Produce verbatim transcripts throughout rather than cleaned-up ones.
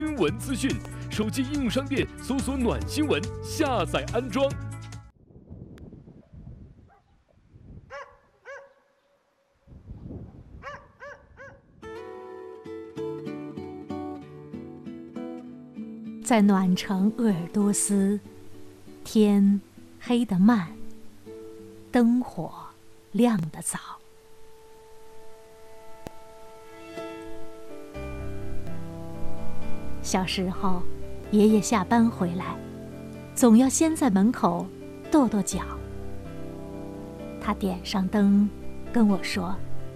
新闻资讯，手机应用商店搜索"暖新闻"，下载安装。 在暖城鄂尔多斯，天黑得慢，灯火亮得早。小时候，爷爷下班回来，总要先在门口跺跺脚。他点上灯，跟我说：“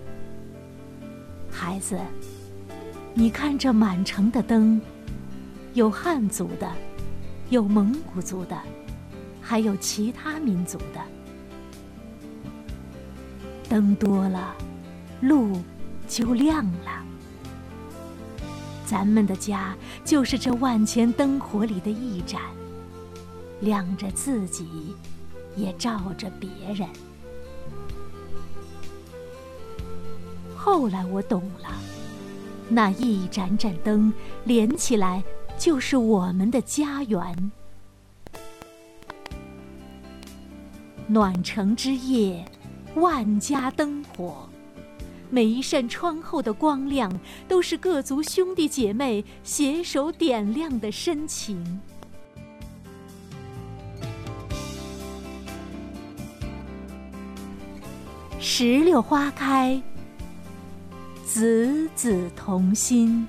孩子，你看这满城的灯，有汉族的，有蒙古族的，还有其他民族的。灯多了，路就亮了。咱们的家就是这万千灯火里的一盏，亮着自己，也照着别人。”后来我懂了，那一盏盏灯连起来就是我们的家园。暖城之夜，万家灯火，每一扇窗后的光亮，都是各族兄弟姐妹携手点亮的深情。石榴花开，子子同心。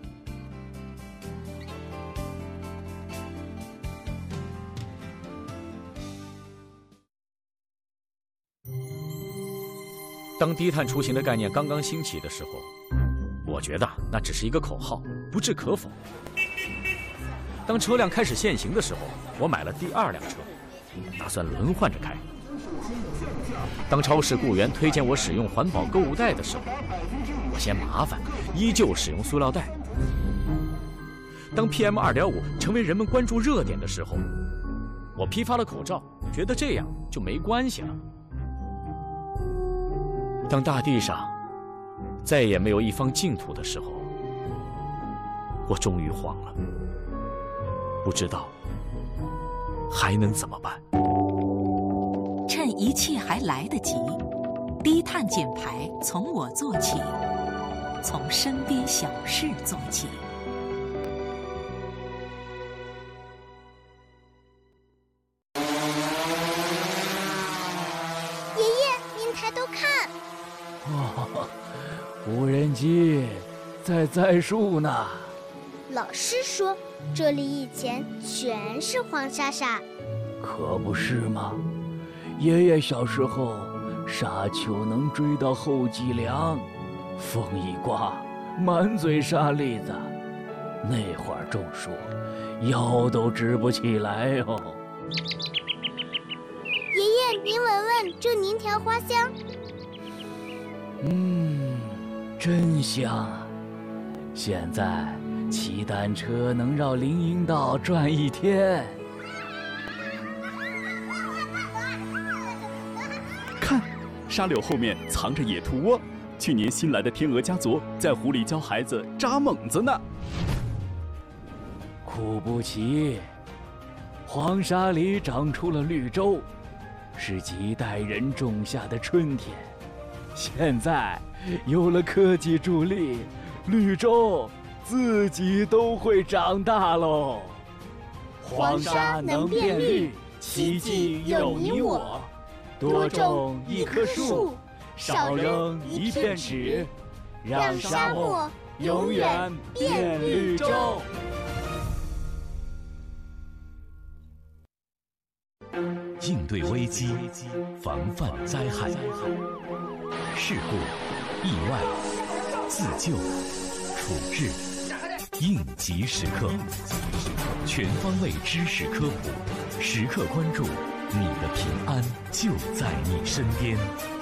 当低碳出行的概念刚刚兴起的时候，我觉得那只是一个口号，不置可否。当车辆开始限行的时候，我买了第二辆车，打算轮换着开。当超市雇员推荐我使用环保购物袋的时候，我嫌麻烦，依旧使用塑料袋。当 P M 二点五 成为人们关注热点的时候，我批发了口罩，觉得这样就没关系了。当大地上再也没有一方净土的时候，我终于慌了，不知道还能怎么办。 趁一切还来得及，低碳减排从我做起，从身边小事做起。 爷爷，您抬头看。 哦，无人机在栽树呢。 老师说，这里以前全是黄沙沙。 可不是吗？爷爷小时候，沙丘能追到后脊梁，风一刮，满嘴沙粒子。那会儿种树，腰都直不起来哦。 爷爷，您闻闻这泥条花香。 嗯，真香啊！现在骑单车能绕林荫道转一天。 看，沙柳后面藏着野兔窝，去年新来的天鹅家族在湖里教孩子扎猛子呢。 苦不奇，黄沙里长出了绿洲，是几代人种下的春天。现在有了科技助力，绿洲自己都会长大喽。 黄沙能变绿，奇迹有你我。 多种一棵树，少扔一片纸，让沙漠永远变绿洲。 应对危机，防范灾害，事故、意外、自救、处置，应急时刻，全方位知识科普，时刻关注，你的平安就在你身边。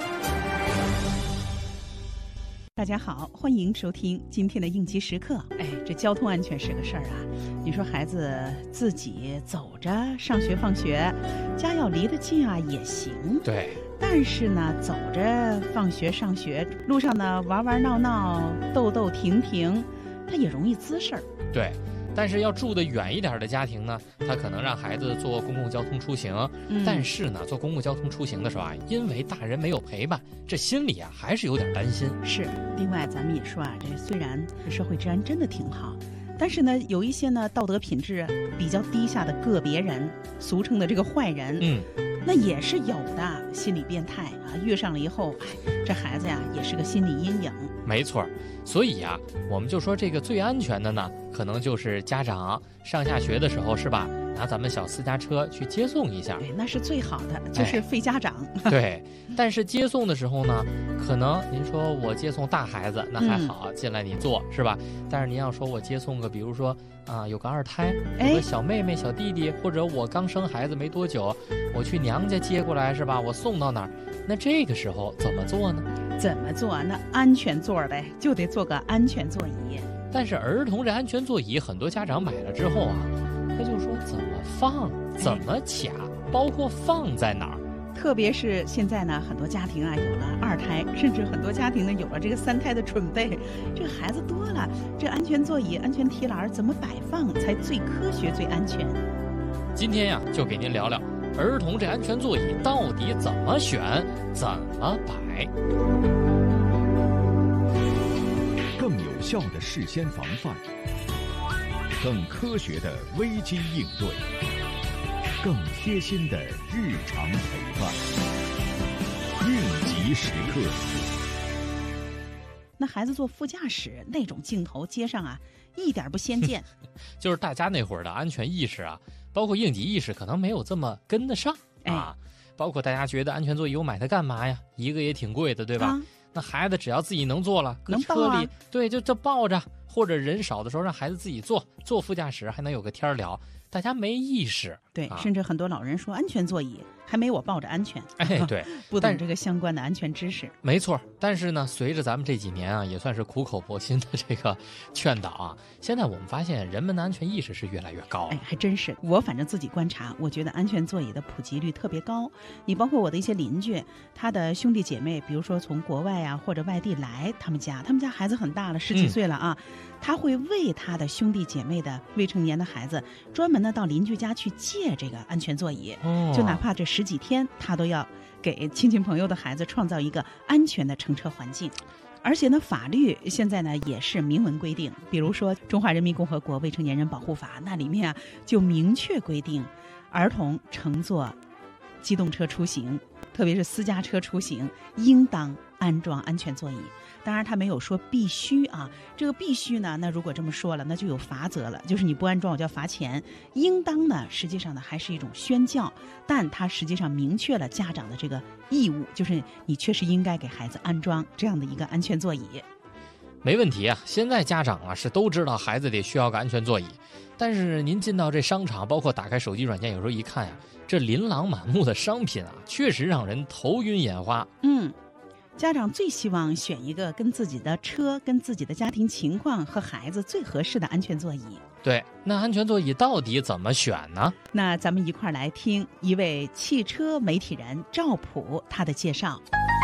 大家好，欢迎收听今天的应急时刻。哎，这交通安全是个事儿啊。你说孩子自己走着上学放学，家要离得近啊也行。 对。 但是呢，走着放学上学，路上呢玩玩闹闹、斗斗停停，它也容易滋事儿。 对。 但是要住得远一点的家庭呢，他可能让孩子坐公共交通出行， 嗯、 但是呢，坐公共交通出行的时候啊，因为大人没有陪伴，这心里啊还是有点担心。 是，另外咱们也说啊，这虽然这社会治安真的挺好，但是呢，有一些呢道德品质比较低下的个别人，俗称的这个坏人， 嗯， 那也是有的，心理变态啊，遇上了以后，哎，这孩子呀也是个心理阴影。 没错，所以啊，我们就说这个最安全的呢，可能就是家长上下学的时候是吧，拿咱们小私家车去接送一下， 对，那是最好的，就是费家长。 哎、对，但是接送的时候呢，可能您说我接送大孩子那还好，嗯、进来你坐是吧？但是您要说我接送个，比如说啊，有个二胎，有个小妹妹、小弟弟，或者我刚生孩子没多久，我去娘家接过来是吧？我送到哪儿？那这个时候怎么做呢？ 怎么做？那安全座呗，就得做个安全座椅。 但是儿童这安全座椅，很多家长买了之后啊，他就说怎么放、怎么卡，包括放在哪儿。 特别是现在呢，很多家庭啊有了二胎，甚至很多家庭呢有了这个三胎的准备，这个孩子多了，这安全座椅、安全提篮怎么摆放才最科学、最安全？ 今天呀，就给您聊聊儿童这安全座椅到底怎么选、怎么摆。 更有效的事先防范，更科学的危机应对，更贴心的日常陪伴。应急时刻。 那孩子坐副驾驶那种镜头，街上啊一点不鲜见。 就是大家那会儿的安全意识啊，包括应急意识，可能没有这么跟得上啊。哎、包括大家觉得安全座椅我买它干嘛呀？一个也挺贵的，对吧？啊、那孩子只要自己能坐了，搁车里，啊、对，就这抱着，或者人少的时候让孩子自己坐，坐副驾驶还能有个天聊。大家没意识， 对， 啊、 甚至很多老人说安全座椅还没我抱着安全， 哎，对， 不懂这个相关的安全知识。 没错，但是呢，随着咱们这几年啊，也算是苦口婆心的这个劝导啊，现在我们发现人们的安全意识是越来越高。 哎，还真是，我反正自己观察，我觉得安全座椅的普及率特别高。你包括我的一些邻居，他的兄弟姐妹，比如说从国外啊或者外地来他们家，他们家孩子很大了，十几岁了啊。嗯，他会为他的兄弟姐妹的未成年的孩子专门呢到邻居家去借这个安全座椅，哦、就哪怕这十几天，他都要给亲戚朋友的孩子创造一个安全的乘车环境。而且呢，法律现在呢也是明文规定，比如说《中华人民共和国未成年人保护法》，那里面啊就明确规定，儿童乘坐机动车出行，特别是私家车出行，应当安装安全座椅。当然他没有说必须啊，这个必须呢，那如果这么说了，那就有罚则了，就是你不安装我就要罚钱。应当呢，实际上呢还是一种宣教，但它实际上明确了家长的这个义务，就是你确实应该给孩子安装这样的一个安全座椅。 没问题啊，现在家长啊是都知道孩子得需要个安全座椅，但是您进到这商场，包括打开手机软件，有时候一看呀、啊，这琳琅满目的商品啊，确实让人头晕眼花。 嗯。家长最希望选一个跟自己的车、跟自己的家庭情况和孩子最合适的安全座椅。 对，那安全座椅到底怎么选呢？ 那咱们一块儿来听一位汽车媒体人赵普他的介绍。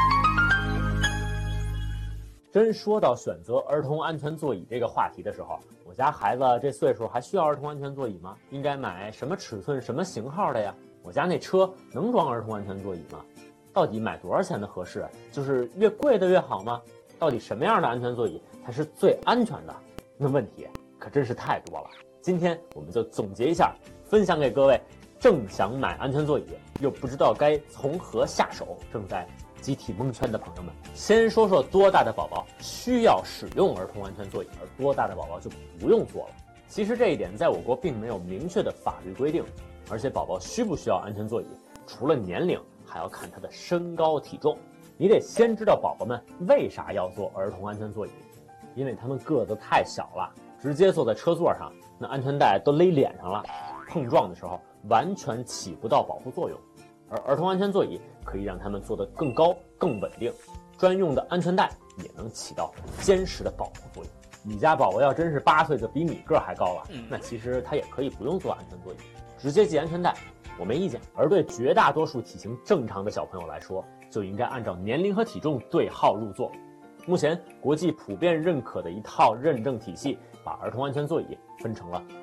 真说到选择儿童安全座椅这个话题的时候，我家孩子这岁数还需要儿童安全座椅吗？应该买什么尺寸、什么型号的呀？我家那车能装儿童安全座椅吗？到底买多少钱的合适？就是越贵的越好吗？到底什么样的安全座椅才是最安全的？那问题可真是太多了。今天我们就总结一下，分享给各位正想买安全座椅又不知道该从何下手，正在集体蒙圈的朋友们。先说说多大的宝宝需要使用儿童安全座椅，而多大的宝宝就不用做了。其实这一点在我国并没有明确的法律规定，而且宝宝需不需要安全座椅，除了年龄还要看他的身高体重。你得先知道宝宝们为啥要做儿童安全座椅，因为他们个子太小了，直接坐在车座上，那安全带都勒脸上了，碰撞的时候完全起不到保护作用。而儿童安全座椅可以让他们坐得更高更稳定，专用的安全带也能起到坚实的保护作用。你家宝宝要真是八岁就比你个还高了，那其实他也可以不用做安全座椅，直接系安全带我没意见。而对绝大多数体型正常的小朋友来说，就应该按照年龄和体重对号入座。目前国际普遍认可的一套认证体系，把儿童安全座椅分成了